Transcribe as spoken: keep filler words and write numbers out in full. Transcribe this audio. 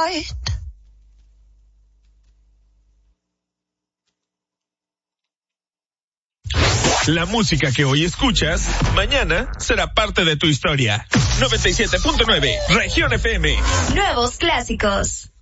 right. La música que hoy escuchas, mañana será parte de tu historia. noventa y siete punto nueve, Región F M. Nuevos clásicos.